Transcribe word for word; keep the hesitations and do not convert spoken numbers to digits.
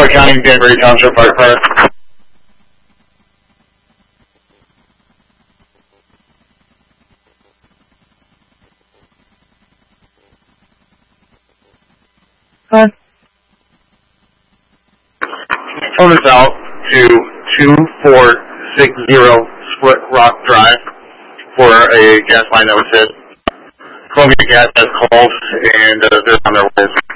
Crawford County, Danbury Township Fire Department. Hi. Phone is out to two four six zero Split Rock Drive for a gas line that was hit. Columbia Gas has called, and uh, they're on their way.